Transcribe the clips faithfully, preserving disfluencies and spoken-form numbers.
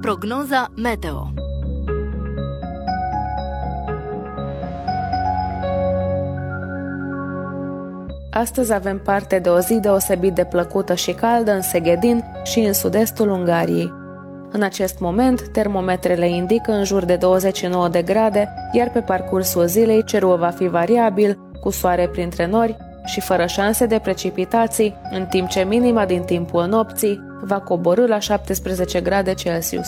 Prognoza meteo. Astăzi avem parte de o zi deosebit de plăcută și caldă în Seghedin și în sud-estul Ungariei. În acest moment, termometrele indică în jur de douăzeci și nouă de grade, iar pe parcursul zilei cerul va fi variabil, cu soare printre nori și fără șanse de precipitații, în timp ce minima din timpul nopții va coborî la șaptesprezece grade Celsius.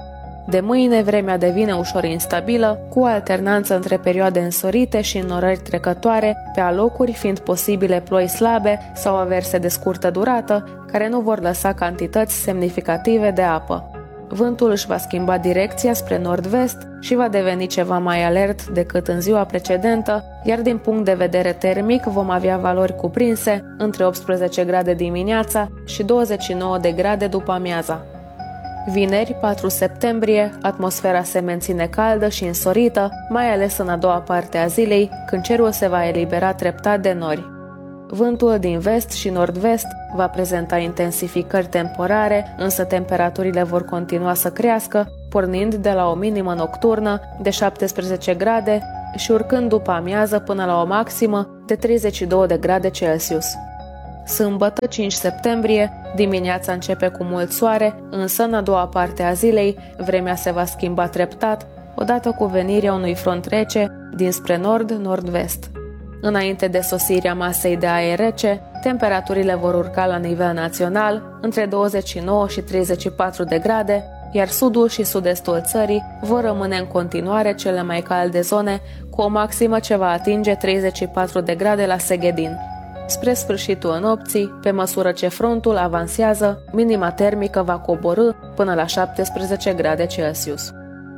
De mâine, vremea devine ușor instabilă, cu alternanță între perioade însorite și înnorări trecătoare, pe alocuri fiind posibile ploi slabe sau averse de scurtă durată, care nu vor lăsa cantități semnificative de apă. Vântul își va schimba direcția spre nord-vest și va deveni ceva mai alert decât în ziua precedentă, iar din punct de vedere termic vom avea valori cuprinse între optsprezece grade dimineața și douăzeci și nouă de grade după amiaza. Vineri, patru septembrie, atmosfera se menține caldă și însorită, mai ales în a doua parte a zilei, când cerul se va elibera treptat de nori. Vântul din vest și nord-vest va prezenta intensificări temporare, însă temperaturile vor continua să crească, pornind de la o minimă nocturnă de șaptesprezece grade și urcând după amiază până la o maximă de treizeci și două de grade Celsius. Sâmbătă, cinci septembrie, dimineața începe cu mult soare, însă în a doua parte a zilei vremea se va schimba treptat, odată cu venirea unui front rece dinspre nord-nord-vest. Înainte de sosirea masei de aer rece, temperaturile vor urca la nivel național între douăzeci și nouă și treizeci și patru de grade, iar sudul și sud-estul țării vor rămâne în continuare cele mai calde zone, cu o maximă ce va atinge treizeci și patru de grade la Seghedin. Spre sfârșitul nopții, pe măsură ce frontul avansează, minima termică va coborî până la șaptesprezece grade Celsius.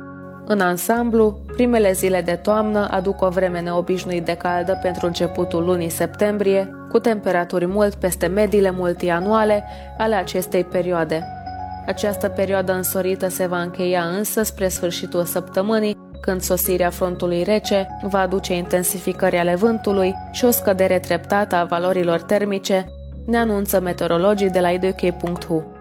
În ansamblu, primele zile de toamnă aduc o vreme neobișnuit de caldă pentru începutul lunii septembrie, cu temperaturi mult peste mediile multianuale ale acestei perioade. Această perioadă însorită se va încheia însă spre sfârșitul săptămânii, când sosirea frontului rece va aduce intensificări ale vântului și o scădere treptată a valorilor termice, ne anunță meteorologii de la i d k punct h u.